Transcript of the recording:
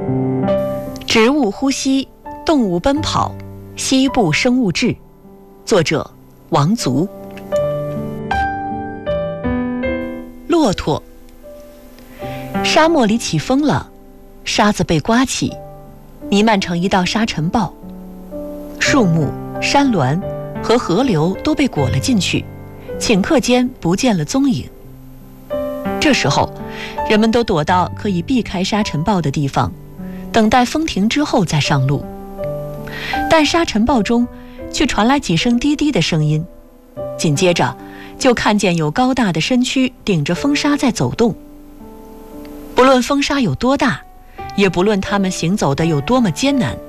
植物呼吸，动物奔跑，西部生物志，作者王族。骆驼。沙漠里起风了，沙子被刮起，弥漫成一道沙尘暴，树木、山峦和河流都被裹了进去，顷刻间不见了踪影。这时候，人们都躲到可以避开沙尘暴的地方，等待风停之后再上路。但沙尘暴中却传来几声滴滴的声音，紧接着就看见有高大的身躯顶着风沙在走动。不论风沙有多大，也不论他们行走的有多么艰难，